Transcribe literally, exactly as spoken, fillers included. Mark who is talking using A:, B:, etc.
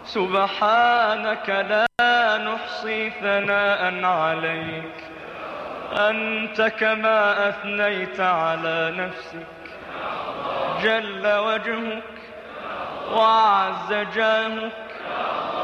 A: سبحانك لا نحصي ثناء عليك، أنت كما أثنيت على نفسك. جل وجهك وعز جاهك